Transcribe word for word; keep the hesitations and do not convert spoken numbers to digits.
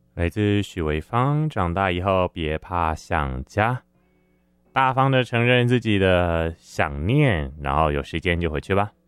来自许维芳，长大以后别怕想家，大方的承认自己的想念，然后有时间就回去吧。